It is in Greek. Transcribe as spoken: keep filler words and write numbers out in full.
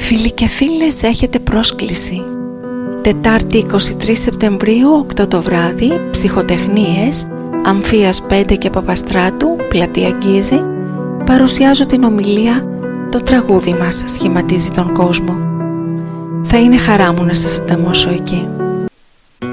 Φίλοι και φίλες, έχετε πρόσκληση. Τετάρτη εικοστή τρίτη Σεπτεμβρίου, οκτώ το βράδυ, ψυχοτεχνίες, Αμφίας πέντε και Παπαστράτου, πλατεία Γκίζη, παρουσιάζω την ομιλία «Το τραγούδι μας σχηματίζει τον κόσμο». Θα είναι χαρά μου να σας ανταμώσω εκεί.